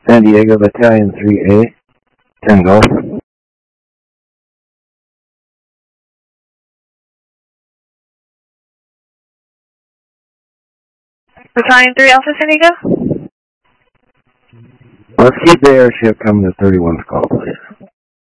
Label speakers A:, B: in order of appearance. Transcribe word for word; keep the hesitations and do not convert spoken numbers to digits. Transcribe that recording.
A: San Diego Battalion three A, ten Golf.
B: Battalion three Alpha San Diego?
A: Let's keep the airship coming to thirty-one call, please.